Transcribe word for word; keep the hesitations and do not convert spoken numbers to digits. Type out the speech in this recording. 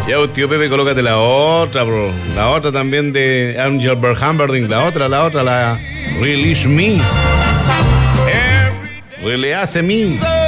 Ya, tío Pepe, colócate la otra, bro. La otra también de Angel Berhamberding. La otra, la otra, la Release Me. Release Me.